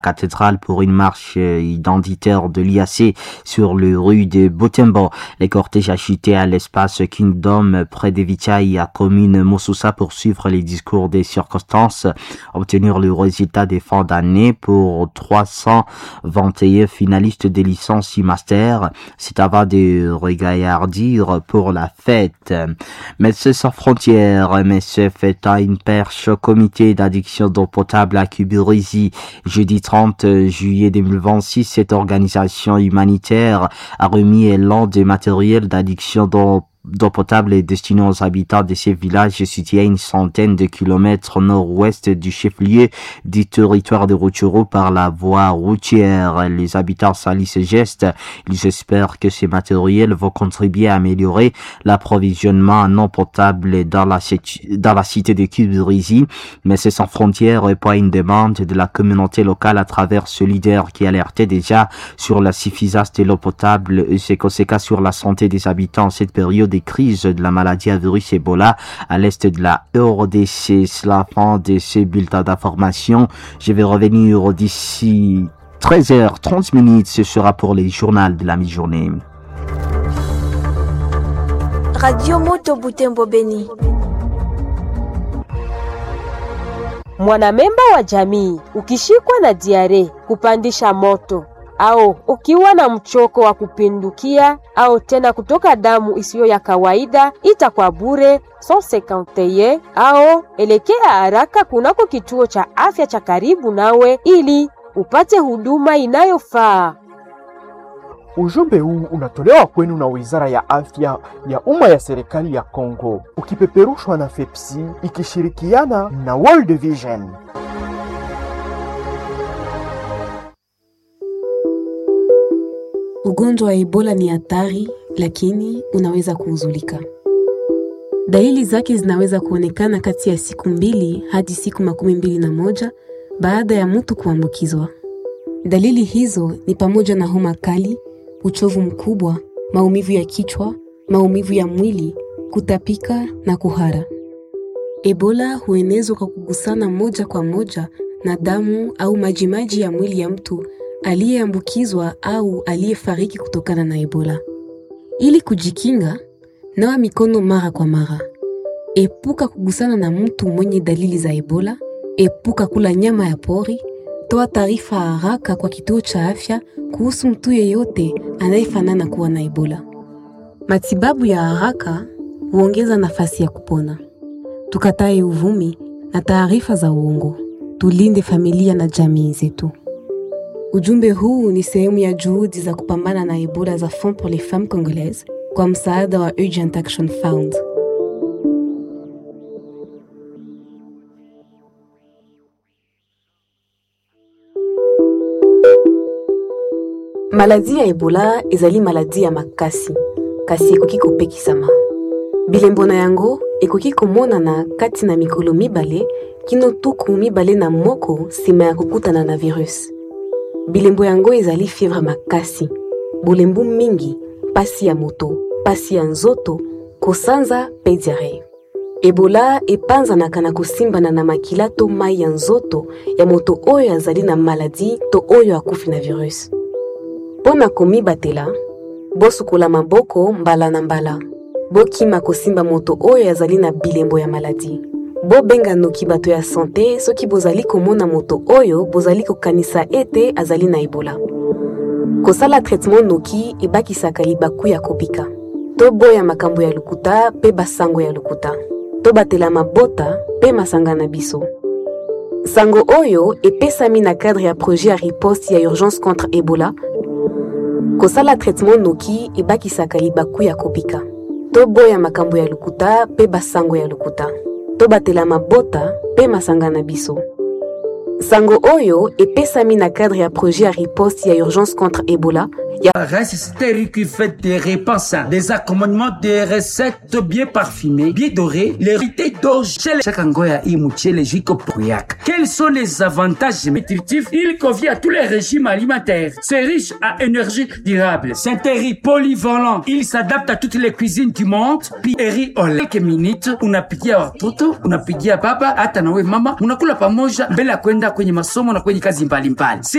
cathédrale pour une marche identitaire de l'IAC sur le rue de Butembo. Les cortèges achetés à l'espace Kingdom près de Vichai à commune Moussoussa pour suivre les discours des circonstances, obtenir le résultat des fins d'année pour 321 finalistes des licences master. C'est avant de regaillardir pour la fête. Médecins sans frontières, MSF est à une perche au comité d'addiction d'eau potable à Kibirizi. Jeudi 30 juillet 2026, cette organisation humanitaire a remis élan de matériel d'addiction d'eau potable est destiné aux habitants de ces villages situés à une centaine de kilomètres nord-ouest du chef-lieu du territoire de Rutshuru par la voie routière. Les habitants saluent ce geste. Ils espèrent que ces matériels vont contribuer à améliorer l'approvisionnement en eau potable dans la cité de Kibirizi. Mais c'est sans frontières et pas une demande de la communauté locale à travers ce leader qui alertait déjà sur la suffisance de l'eau potable et ses conséquences sur la santé des habitants en cette période des crises de la maladie à virus Ebola à l'est de la RDC. C'est la fin de ce bulletin d'information. Je vais revenir d'ici 13h30. Ce sera pour les journaux de la mi-journée. Radio Moto Butembo Beni. Mwanamemba wa jamii, ukishikwa na diare, kupandisha moto au ukiwa na mchoko wa kupindukia au tena kutoka damu isiyo ya kawaida, ita kwa bure 151 au elekea haraka kunako kituo cha afya cha karibu nawe ili upate huduma inayofaa. Ujumbe huu unatolewa kwenu na Wizara ya Afya ya Umma ya Serikali ya Kongo, ukipeperushwa na FEPSI ikishirikiana na World Vision. Ugonjwa wa Ebola ni hatari, lakini unaweza kuuzulika. Dalili zake zinaweza kuonekana kati ya siku 2 hadi siku 21 baada ya mtu kuambukizwa. Dalili hizo ni pamoja na homa kali, uchovu mkubwa, maumivu ya kichwa, maumivu ya mwili, kutapika na kuhara. Ebola huenezwa kwa kugusana moja kwa moja na damu au majimaji ya mwili ya mtu aliyeambukizwa au aliyefariki kutokana na Ebola. Ili kujikinga, nawa mikono mara kwa mara. Epuka kugusana na mtu mwenye dalili za Ebola. Epuka kula nyama ya pori. Toa taarifa haraka kwa kituo cha afya kuhusu mtu yeyote anayefanana kuwa na Ebola. Matibabu ya haraka huongeza nafasi ya kupona. Tukatae uvumi na taarifa za uongo. Tulinde familia na jamii zetu. Ujumbe huu ni sehemu ya juhudi za kupambana na Ebola za Fonds pour les Femmes Congolaises kwa msaada wa Urgent Action Fund. Maladi ya Ebola ezali maladi ya makasi. Kasi ekoki kopekisama. Bilembo na yango ekoki komonana kati na mikolo mibale kino tuku mibale na moko sima ya kokutana na virus. Bilembo yango ezali fièvre makasi, bolembu mingi, pasi ya moto, pasi ya nzoto, kosanza pe diarrhée. Ebola epanzanaka na kosimbana na makila to mai ya nzoto ya moto oyo azali na maladi to oyo akufi na virus. Pona komibatela, bosukola maboko mbala na mbala. Bokima kosimba moto oyo azali na bilembo ya maladi. Bobenga noki bato ya santé soki bozali komona moto oyo bozali kokanisa ete azali na Ebola. Kosala traitement noki ebakisaka libaku ya kobika. To boya makambo ya lukuta pe basango ya lukuta. To batela mabota pe masanga na biso. Sango oyo epesami na cadre ya projet ya riposte ya urgence contre Ebola. Kosala traitement noki ebakisaka libaku ya kobika. To boya makambo ya lukuta pe basango ya lukuta. To batela mabota pe masanga na biso. Sango oyo epesami na cadre ya projet ya riposte ya urgence contre Ebola. Reste stérile qui fait des repas sains, des accompagnements, des recettes bien parfumées, bien dorées, les rites d'eau chez les chakangoya imuchele jiko poyak. Quels sont les avantages nutritifs? Il convient à tous les régimes alimentaires. C'est riche à énergie durable. C'est un riz polyvalent. Il s'adapte à toutes les cuisines du monde. Puis riz en quelques minutes, unapikia watoto, unapikia baba, hata nawe mama, unakula pamoja mbele ya kwenda kwenye masomo na kwenye kazi mbalimbali.